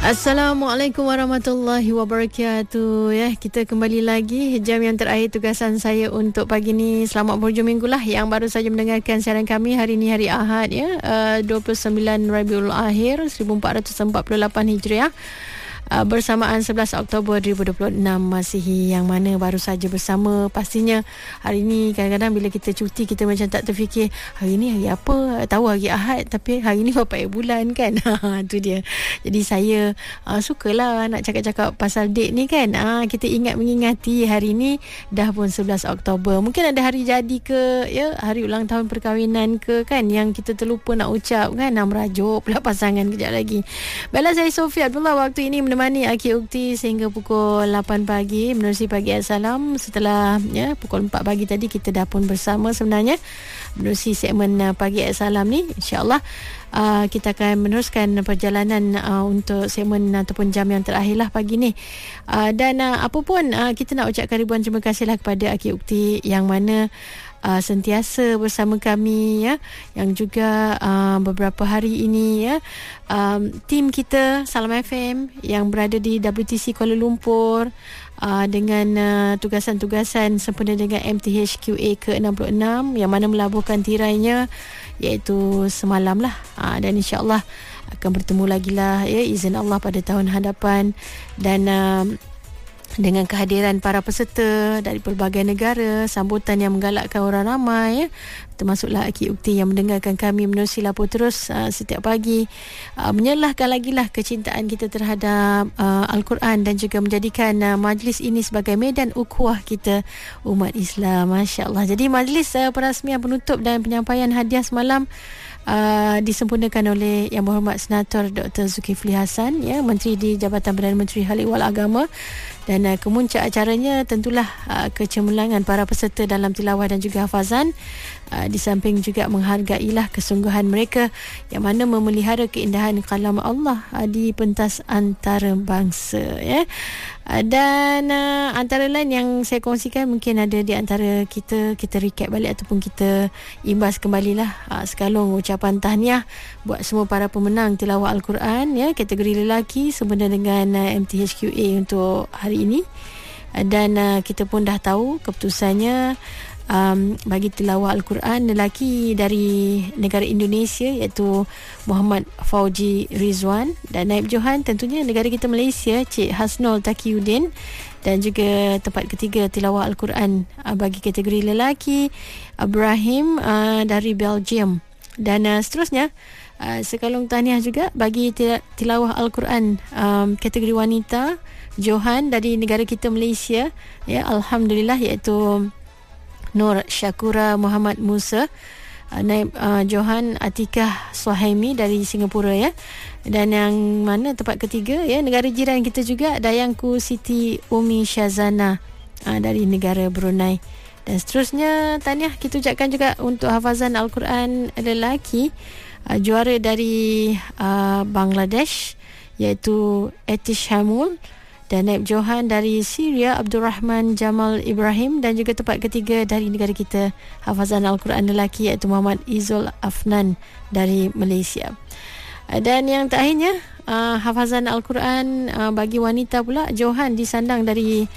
Assalamualaikum warahmatullahi wabarakatuh. Ya, kita kembali lagi jam yang terakhir tugasan saya untuk pagi ni. Selamat berhujung minggu lah yang baru saja mendengarkan siaran kami hari ni hari Ahad ya, 29 Rabiul Akhir 1448 Hijriah. Bersamaan 11 Oktober 2026 Masihi, yang mana baru saja bersama. Pastinya hari ni kadang-kadang bila kita cuti, kita macam tak terfikir hari ni hari apa, tahu hari Ahad tapi hari ni berapa bulan kan. Itu dia. Jadi saya sukalah nak cakap-cakap pasal date ni kan. Kita mengingati hari ni dah pun 11 Oktober. Mungkin ada hari jadi ke ya, hari ulang tahun perkahwinan ke kan, yang kita terlupa nak ucap kan. Merajuk pula pasangan kejap lagi. Baiklah, saya Sofia Abdullah waktu ini menemani Aki Ukti sehingga pukul 8 pagi menerusi Pagi Assalam. Setelah ya, pukul 4 pagi tadi kita dah pun bersama sebenarnya menerusi segmen Pagi Assalam ni. InsyaAllah kita akan meneruskan perjalanan untuk segmen ataupun jam yang terakhir lah pagi ni. Dan apa pun kita nak ucapkan ribuan terima kasih lah kepada Aki Ukti yang mana sentiasa bersama kami ya, yang juga beberapa hari ini ya, tim kita Salam FM yang berada di WTC Kuala Lumpur dengan tugasan-tugasan sempena dengan MTHQA ke-66 yang mana melabuhkan tirainya iaitu semalam lah, dan insyaAllah akan bertemu lagi lah ya, izin Allah pada tahun hadapan. Dan dengan kehadiran para peserta dari pelbagai negara, sambutan yang menggalakkan orang ramai ya, termasuklah Aki Ukti yang mendengarkan kami menerusi lapor terus setiap pagi, menyelahkan lagi lah kecintaan kita terhadap Al-Quran dan juga menjadikan majlis ini sebagai medan ukhuwah kita umat Islam. Masya Allah. Jadi majlis perasmian penutup dan penyampaian hadiah semalam disempurnakan oleh Yang Berhormat Senator Dr. Zulkifli Hasan ya, Menteri di Jabatan Perdana Menteri Hal Ehwal Agama. Dan kemuncak acaranya tentulah kecemerlangan para peserta dalam tilawah dan juga hafazan, di samping juga menghargailah kesungguhan mereka yang mana memelihara keindahan kalam Allah di pentas antarabangsa ya. Dan antara lain yang saya kongsikan, mungkin ada di antara kita recap balik ataupun kita imbas kembalilah sekalung ucapan tahniah buat semua para pemenang tilawah Al-Quran ya, kategori lelaki sempena dengan MTHQA untuk hari ini. Dan kita pun dah tahu keputusannya bagi tilawah Al-Quran lelaki dari negara Indonesia iaitu Muhammad Fauji Rizwan, dan naib johan tentunya negara kita Malaysia Cik Hasnul Taqiyuddin. Dan juga tempat ketiga tilawah Al-Quran bagi kategori lelaki Ibrahim dari Belgium. Dan seterusnya sekalung tahniah juga bagi tilawah Al-Quran kategori wanita johan dari negara kita Malaysia ya, alhamdulillah, iaitu Nur Syakura Muhammad Musa, naib johan Atikah Suhaimi dari Singapura ya. Dan yang mana tempat ketiga ya, negara jiran kita juga Dayangku Siti Umi Syazana dari negara Brunei. Dan seterusnya tahniah kita ucapkan juga untuk hafazan Al-Quran lelaki juara dari Bangladesh iaitu Etish Hamul, dan naib johan dari Syria Abdul Rahman Jamal Ibrahim. Dan juga tempat ketiga dari negara kita hafazan Al-Quran lelaki iaitu Muhammad Izul Afnan dari Malaysia. Dan yang terakhirnya hafazan Al-Quran bagi wanita pula johan disandang dari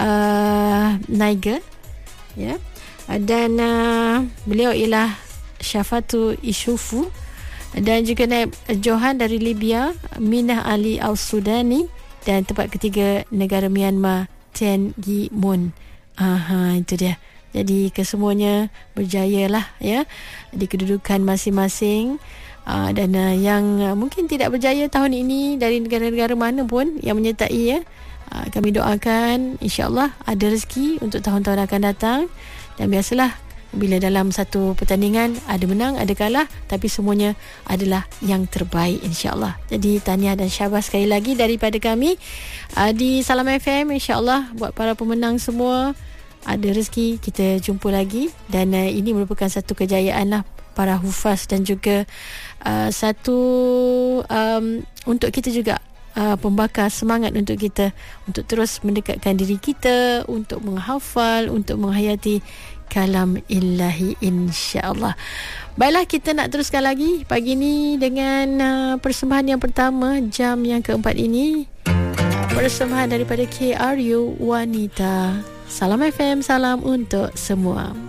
Niger ya. Dan beliau ialah Syafatu Ishufu. Dan juga naib johan dari Libya Minah Ali Al-Sudani. Dan tempat ketiga negara Myanmar Ten Gi Mun. Itu dia. Jadi kesemuanya berjaya lah ya di kedudukan masing-masing. Dan yang mungkin tidak berjaya tahun ini dari negara-negara mana pun yang menyertai ya, kami doakan insya-Allah ada rezeki untuk tahun-tahun akan datang. Dan biasalah bila dalam satu pertandingan ada menang ada kalah, tapi semuanya adalah yang terbaik insya-Allah. Jadi tahniah dan syabas sekali lagi daripada kami di Salam FM. insya-Allah buat para pemenang semua ada rezeki kita jumpa lagi. Dan ini merupakan satu kejayaan lah para hufaz dan juga satu untuk kita juga pembakar semangat untuk kita untuk terus mendekatkan diri kita, untuk menghafal, untuk menghayati kalam ilahi, insya-Allah. Baiklah, kita nak teruskan lagi pagi ni dengan persembahan yang pertama, jam yang keempat ini. Persembahan daripada KRU Wanita. Salam FM, salam untuk semua.